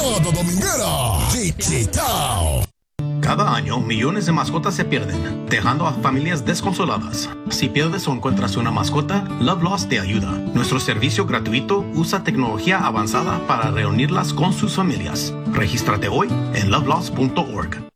Manada Dominguera Digital. Cada año, millones de mascotas se pierden, dejando a familias desconsoladas. Si pierdes o encuentras una mascota, Love Lost te ayuda. Nuestro servicio gratuito usa tecnología avanzada para reunirlas con sus familias. Regístrate hoy en lovelost.org.